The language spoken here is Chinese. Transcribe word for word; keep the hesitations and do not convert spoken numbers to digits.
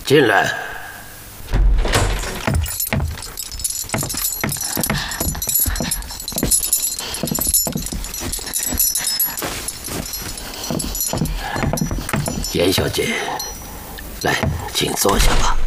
进来。严小姐，来，请坐下吧。